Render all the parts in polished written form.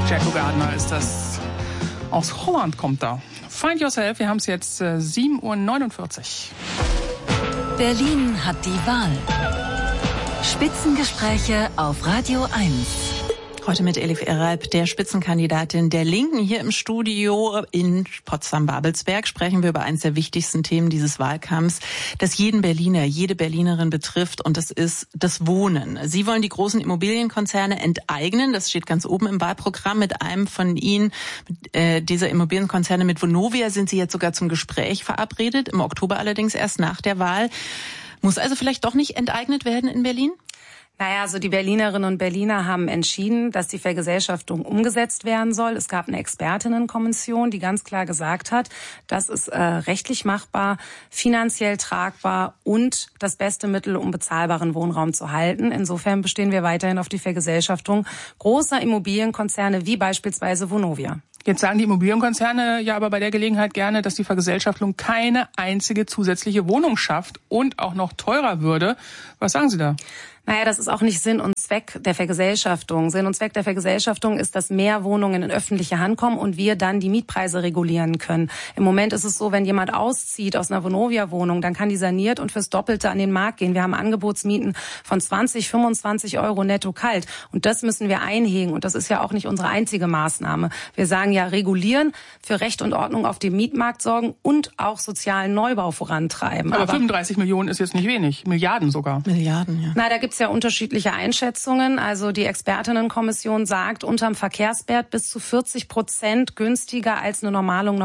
Jacko Gardner ist das. Aus Holland kommt da. Find Yourself, wir haben es jetzt 7:49 Uhr. Berlin hat die Wahl. Spitzengespräche auf Radio 1. Heute mit Elif Eralp, der Spitzenkandidatin der Linken. Hier im Studio in Potsdam-Babelsberg sprechen wir über eines der wichtigsten Themen dieses Wahlkampfs, das jeden Berliner, jede Berlinerin betrifft, und das ist das Wohnen. Sie wollen die großen Immobilienkonzerne enteignen. Das steht ganz oben im Wahlprogramm. Mit einem von Ihnen, dieser Immobilienkonzerne, mit Vonovia, sind Sie jetzt sogar zum Gespräch verabredet. Im Oktober allerdings erst nach der Wahl. Muss also vielleicht doch nicht enteignet werden in Berlin? Naja, also die Berlinerinnen und Berliner haben entschieden, dass die Vergesellschaftung umgesetzt werden soll. Es gab eine Expertinnenkommission, die ganz klar gesagt hat, das ist rechtlich machbar, finanziell tragbar und das beste Mittel, um bezahlbaren Wohnraum zu halten. Insofern bestehen wir weiterhin auf die Vergesellschaftung großer Immobilienkonzerne wie beispielsweise Vonovia. Jetzt sagen die Immobilienkonzerne ja aber bei der Gelegenheit gerne, dass die Vergesellschaftung keine einzige zusätzliche Wohnung schafft und auch noch teurer würde. Was sagen Sie da? Naja, das ist auch nicht Sinn und Zweck der Vergesellschaftung. Sinn und Zweck der Vergesellschaftung ist, dass mehr Wohnungen in öffentliche Hand kommen und wir dann die Mietpreise regulieren können. Im Moment ist es so, wenn jemand auszieht aus einer Vonovia-Wohnung, dann kann die saniert und fürs Doppelte an den Markt gehen. Wir haben Angebotsmieten von 20, 25 Euro netto kalt. Und das müssen wir einhegen. Und das ist ja auch nicht unsere einzige Maßnahme. Wir sagen ja, regulieren, für Recht und Ordnung auf dem Mietmarkt sorgen und auch sozialen Neubau vorantreiben. Aber 35 Millionen ist jetzt nicht wenig. Milliarden sogar. Milliarden, ja. Na, da gibt's ja unterschiedliche Einschätzungen. Also die Expertinnenkommission sagt, unterm Verkehrswert bis zu 40% günstiger als eine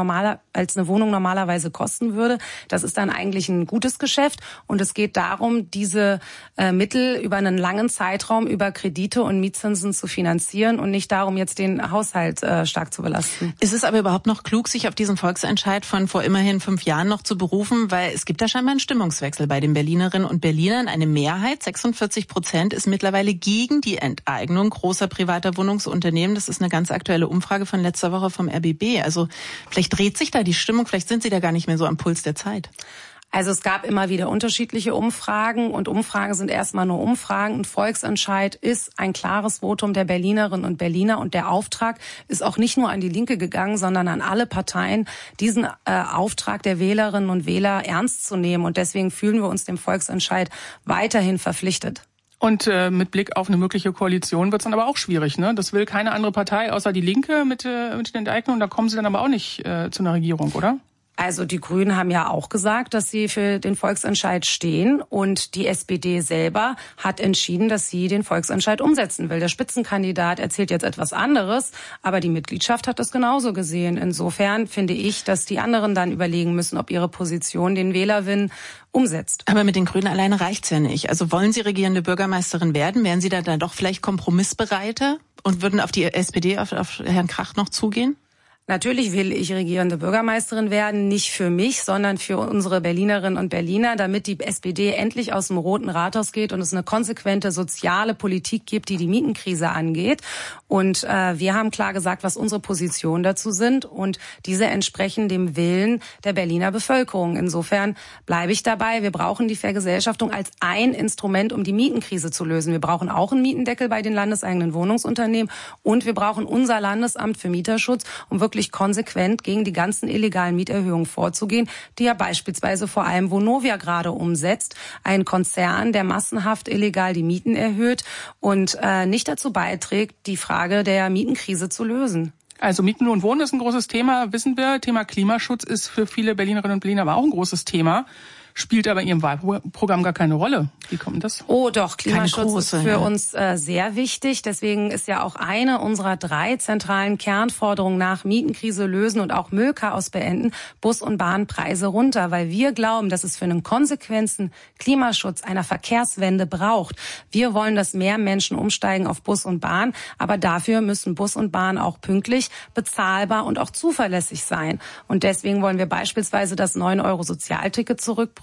Wohnung normalerweise kosten würde. Das ist dann eigentlich ein gutes Geschäft. Und es geht darum, diese Mittel über einen langen Zeitraum über Kredite und Mietzinsen zu finanzieren und nicht darum, jetzt den Haushalt stark zu belasten. Ist es aber überhaupt noch klug, sich auf diesen Volksentscheid von vor immerhin 5 Jahren noch zu berufen? Weil es gibt da scheinbar einen Stimmungswechsel bei den Berlinerinnen und Berlinern. Eine Mehrheit, 46%, ist mittlerweile gegen die Enteignung großer privater Wohnungsunternehmen. Das ist eine ganz aktuelle Umfrage von letzter Woche vom RBB. Also vielleicht dreht sich da die Stimmung, vielleicht sind Sie da gar nicht mehr so am Puls der Zeit. Also es gab immer wieder unterschiedliche Umfragen und Umfragen sind erstmal nur Umfragen. Ein Volksentscheid ist ein klares Votum der Berlinerinnen und Berliner und der Auftrag ist auch nicht nur an die Linke gegangen, sondern an alle Parteien, diesen Auftrag der Wählerinnen und Wähler ernst zu nehmen. Und deswegen fühlen wir uns dem Volksentscheid weiterhin verpflichtet. Und mit Blick auf eine mögliche Koalition wird es dann aber auch schwierig, ne? Das will keine andere Partei außer die Linke mit den Enteignungen. Da kommen sie dann aber auch nicht zu einer Regierung, oder? Also die Grünen haben ja auch gesagt, dass sie für den Volksentscheid stehen und die SPD selber hat entschieden, dass sie den Volksentscheid umsetzen will. Der Spitzenkandidat erzählt jetzt etwas anderes, aber die Mitgliedschaft hat das genauso gesehen. Insofern finde ich, dass die anderen dann überlegen müssen, ob ihre Position den Wählerwillen umsetzt. Aber mit den Grünen alleine reicht's ja nicht. Also wollen Sie regierende Bürgermeisterin werden? Wären Sie da dann doch vielleicht kompromissbereiter und würden auf die SPD, auf Herrn Krach noch zugehen? Natürlich will ich regierende Bürgermeisterin werden, nicht für mich, sondern für unsere Berlinerinnen und Berliner, damit die SPD endlich aus dem Roten Rathaus geht und es eine konsequente soziale Politik gibt, die die Mietenkrise angeht. Und wir haben klar gesagt, was unsere Positionen dazu sind und diese entsprechen dem Willen der Berliner Bevölkerung. Insofern bleibe ich dabei. Wir brauchen die Vergesellschaftung als ein Instrument, um die Mietenkrise zu lösen. Wir brauchen auch einen Mietendeckel bei den landeseigenen Wohnungsunternehmen und wir brauchen unser Landesamt für Mieterschutz, um wirklich konsequent gegen die ganzen illegalen Mieterhöhungen vorzugehen, die ja beispielsweise vor allem Vonovia gerade umsetzt. Ein Konzern, der massenhaft illegal die Mieten erhöht und nicht dazu beiträgt, die Frage der Mietenkrise zu lösen. Also Mieten und Wohnen ist ein großes Thema, wissen wir. Thema Klimaschutz ist für viele Berlinerinnen und Berliner aber auch ein großes Thema. Spielt aber in Ihrem Wahlprogramm gar keine Rolle. Wie kommt das? Oh doch, Klimaschutz ist für uns sehr wichtig. Deswegen ist ja auch eine unserer 3 zentralen Kernforderungen nach Mietenkrise lösen und auch Müllchaos beenden, Bus- und Bahnpreise runter. Weil wir glauben, dass es für einen konsequenten Klimaschutz einer Verkehrswende braucht. Wir wollen, dass mehr Menschen umsteigen auf Bus und Bahn. Aber dafür müssen Bus und Bahn auch pünktlich, bezahlbar und auch zuverlässig sein. Und deswegen wollen wir beispielsweise das 9-Euro-Sozialticket zurückbringen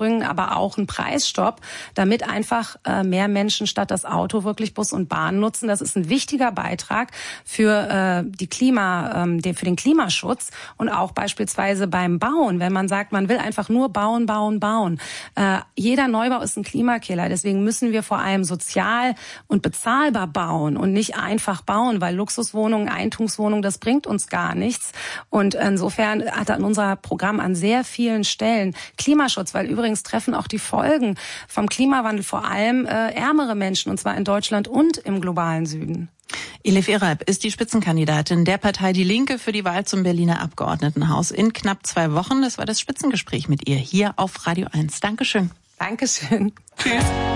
Steuersprüngen, aber auch einen Preisstopp, damit einfach mehr Menschen statt das Auto wirklich Bus und Bahn nutzen. Das ist ein wichtiger Beitrag für für den Klimaschutz und auch beispielsweise beim Bauen, wenn man sagt, man will einfach nur bauen. Jeder Neubau ist ein Klimakiller. Deswegen müssen wir vor allem sozial und bezahlbar bauen und nicht einfach bauen, weil Luxuswohnungen, Eigentumswohnungen, das bringt uns gar nichts. Und insofern hat unser Programm an sehr vielen Stellen Klimaschutz, weil übrigens treffen auch die Folgen vom Klimawandel vor allem ärmere Menschen, und zwar in Deutschland und im globalen Süden. Elif Eralp ist die Spitzenkandidatin der Partei Die Linke für die Wahl zum Berliner Abgeordnetenhaus in knapp 2 Wochen. Das war das Spitzengespräch mit ihr hier auf Radio 1. Dankeschön. Dankeschön. Tschüss.